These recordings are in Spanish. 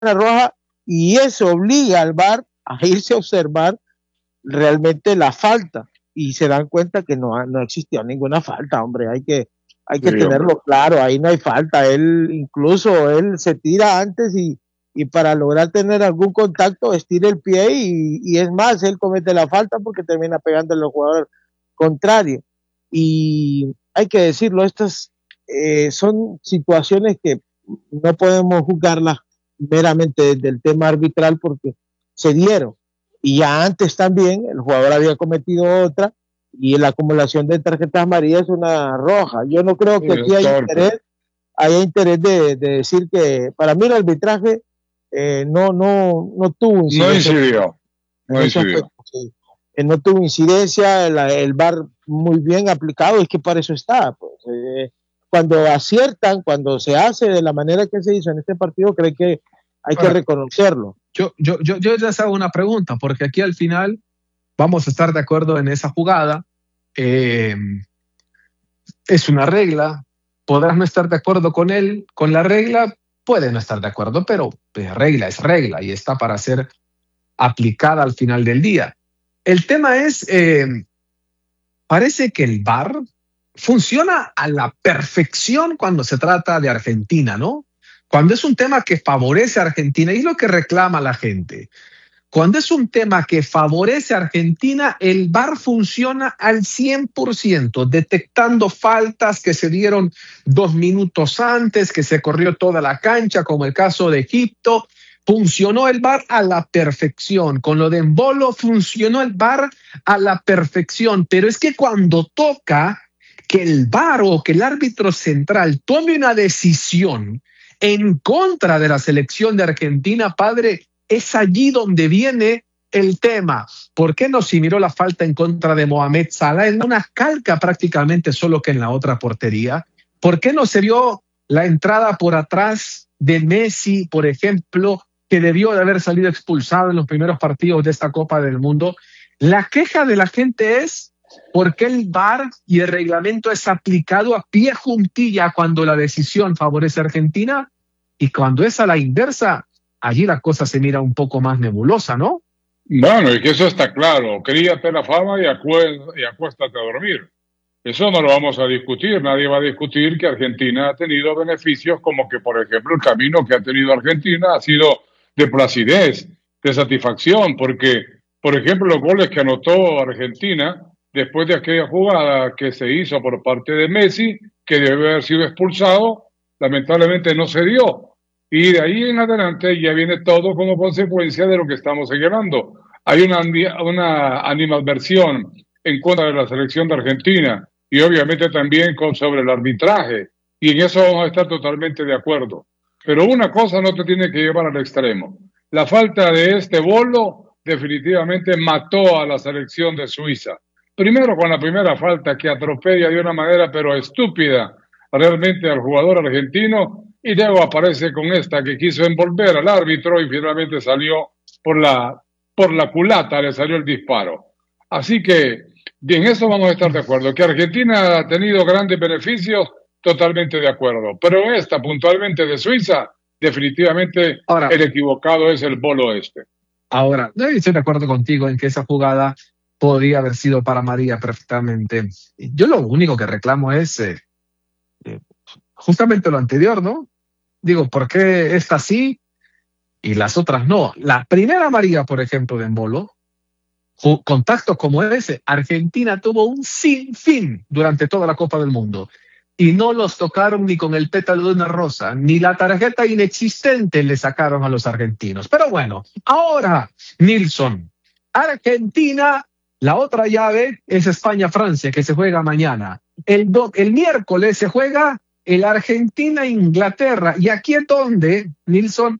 una roja y eso obliga al VAR a irse a observar realmente la falta y se dan cuenta que no existió ninguna falta, hombre, hay que tenerlo claro, ahí no hay falta, él se tira antes y para lograr tener algún contacto estira el pie y es más, él comete la falta porque termina pegándole al jugador contrario. Y hay que decirlo, estas son situaciones que no podemos juzgarlas meramente desde el tema arbitral porque se dieron. Y ya antes también el jugador había cometido otra y la acumulación de tarjetas amarillas es una roja. Yo no creo que aquí haya interés de decir que para mí el arbitraje no tuvo incidencia. No incidió. No tuvo incidencia, el VAR muy bien aplicado, es que para eso está. Pues, cuando aciertan, cuando se hace de la manera que se hizo en este partido, creo que hay que reconocerlo. Yo les hago una pregunta, porque aquí al final vamos a estar de acuerdo en esa jugada. Es una regla, podrás no estar de acuerdo con la regla, puedes no estar de acuerdo, pero regla es regla y está para ser aplicada al final del día. El tema es, parece que el VAR funciona a la perfección cuando se trata de Argentina, ¿no? Cuando es un tema que favorece a Argentina, y es lo que reclama la gente. Cuando es un tema que favorece a Argentina, el VAR funciona al 100%, detectando faltas que se dieron 2 minutos antes, que se corrió toda la cancha, como el caso de Egipto. Funcionó el VAR a la perfección. Con lo de Embolo funcionó el VAR a la perfección. Pero es que cuando toca que el VAR o que el árbitro central tome una decisión en contra de la selección de Argentina, padre, es allí donde viene el tema. ¿Por qué no se miró la falta en contra de Mohamed Salah en una calca prácticamente solo que en la otra portería? ¿Por qué no se vio la entrada por atrás de Messi, por ejemplo, que debió de haber salido expulsado en los primeros partidos de esta Copa del Mundo? La queja de la gente es por qué el VAR y el reglamento es aplicado a pie juntilla cuando la decisión favorece a Argentina y cuando es a la inversa, allí la cosa se mira un poco más nebulosa, ¿no? Bueno, y que eso está claro. Críate la fama y acuéstate a dormir. Eso no lo vamos a discutir. Nadie va a discutir que Argentina ha tenido beneficios, como que, por ejemplo, el camino que ha tenido Argentina ha sido de placidez, de satisfacción, porque, por ejemplo, los goles que anotó Argentina después de aquella jugada que se hizo por parte de Messi, que debe haber sido expulsado, lamentablemente no se dio. Y de ahí en adelante ya viene todo como consecuencia de lo que estamos señalando. Hay una animadversión en contra de la selección de Argentina y obviamente también sobre el arbitraje. Y en eso vamos a estar totalmente de acuerdo. Pero una cosa no te tiene que llevar al extremo. La falta de este Bolo definitivamente mató a la selección de Suiza. Primero con la primera falta que atropella de una manera pero estúpida realmente al jugador argentino, y luego aparece con esta que quiso envolver al árbitro y finalmente salió por la culata, le salió el disparo. Así que en eso vamos a estar de acuerdo. Que Argentina ha tenido grandes beneficios, totalmente de acuerdo. Pero esta puntualmente de Suiza, definitivamente ahora, el equivocado es el Bolo este. Ahora, estoy de acuerdo contigo en que esa jugada podría haber sido para María perfectamente. Yo lo único que reclamo es justamente lo anterior, ¿no? Digo, ¿por qué esta sí y las otras no? La primera María, por ejemplo, de Embolo, contactos como ese, Argentina tuvo un sinfín durante toda la Copa del Mundo y no los tocaron ni con el pétalo de una rosa, ni la tarjeta inexistente le sacaron a los argentinos. Pero bueno, ahora, Nilsson, Argentina, la otra llave es España-Francia, que se juega mañana. El miércoles se juega el Argentina-Inglaterra. Y aquí es donde, Nilsson,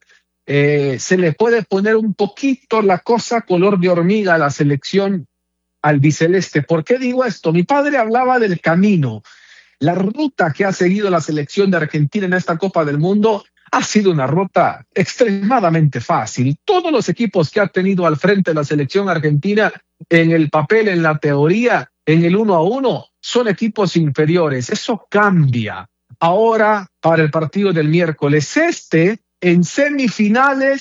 se le puede poner un poquito la cosa color de hormiga a la selección albiceleste. ¿Por qué digo esto? Mi padre hablaba del camino. La ruta que ha seguido la selección de Argentina en esta Copa del Mundo ha sido una ruta extremadamente fácil. Todos los equipos que ha tenido al frente la selección argentina, en el papel, en la teoría, en el 1-1, son equipos inferiores. Eso cambia ahora para el partido del miércoles. en semifinales